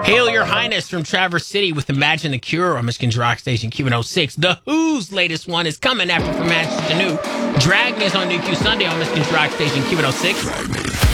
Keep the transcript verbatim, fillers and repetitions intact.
Hail Your Highness from Traverse City with Imagine the Cure on Michigan's Rock Station Q one oh six. The Who's latest one is coming after From Ashes to New. Drag Me is on New Q Sunday on Michigan's Rock Station Q one oh six.